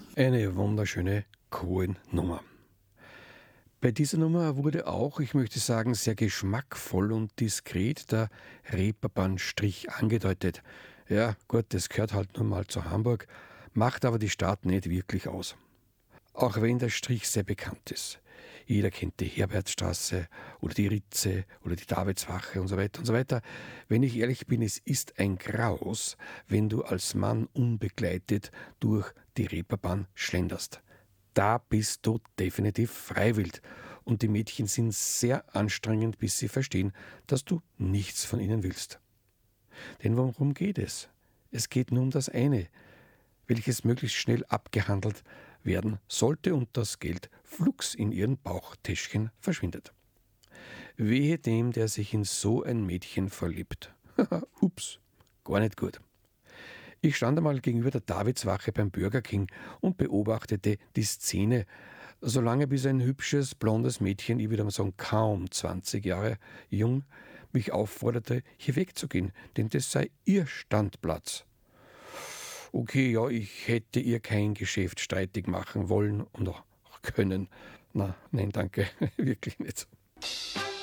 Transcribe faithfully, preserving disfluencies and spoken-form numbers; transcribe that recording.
Eine wunderschöne Cohen-Nummer. Bei dieser Nummer wurde auch, ich möchte sagen, sehr geschmackvoll und diskret der Reeperbahn-Strich angedeutet. Ja, gut, das gehört halt nun mal zu Hamburg, macht aber die Stadt nicht wirklich aus. Auch wenn der Strich sehr bekannt ist. Jeder kennt die Herbertstraße oder die Ritze oder die Davidswache und so weiter und so weiter. Wenn ich ehrlich bin, es ist ein Graus, wenn du als Mann unbegleitet durch die Reeperbahn schlenderst. Da bist du definitiv freiwillig. Und die Mädchen sind sehr anstrengend, bis sie verstehen, dass du nichts von ihnen willst. Denn worum geht es? Es geht nur um das eine, welches möglichst schnell abgehandelt werden sollte und das Geld flugs in ihren Bauchtäschchen verschwindet. Wehe dem, der sich in so ein Mädchen verliebt. Ups, gar nicht gut. Ich stand einmal gegenüber der Davidswache beim Burger King und beobachtete die Szene, solange bis ein hübsches, blondes Mädchen, ich würde mal sagen kaum zwanzig Jahre jung, mich aufforderte, hier wegzugehen, denn das sei ihr Standplatz. Okay, ja, ich hätte ihr kein Geschäft streitig machen wollen und auch können. Na, nein, danke, wirklich nicht.